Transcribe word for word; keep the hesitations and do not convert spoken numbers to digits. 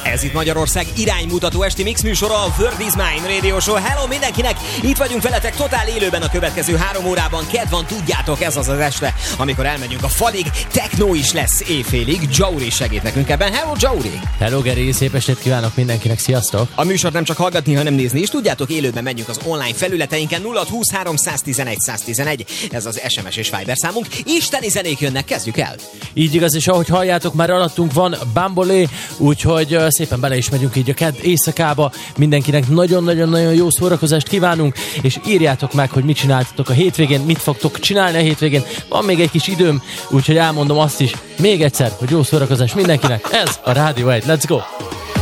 Ez itt Magyarország iránymutató esti mix műsora, a World is Mine Radio Show. Hello mindenkinek! Itt vagyunk veletek totál élőben a következő három órában. Kedd van, tudjátok, ez az az este, amikor elmegyünk a falig. Techno is lesz éjfélig. Jauri segít nekünk ebben. Hello, Jauri! Hello, Geri! Szép estét kívánok mindenkinek, sziasztok! A műsort nem csak hallgatni, hanem nézni is. Tudjátok, élőben megyünk az online felületeinken. Nulla húsz három tizenegy száz tizenegy. Ez az es em es és Viber számunk. Isteni zenék jönnek, kezdjük el! Így igaz, és ahogy halljátok, már alattunk van Bambolé, úgyhogy uh, szépen bele is megyünk így a kedd éjszakába. Mindenkinek nagyon-nagyon-nagyon jó szórakozást kívánunk, és írjátok meg, hogy mit csináltatok a hétvégén, mit fogtok csinálni a hétvégén. Van még egy kis időm, úgyhogy elmondom azt is még egyszer, hogy jó szórakozás mindenkinek. Ez a Rádió egy. Let's go!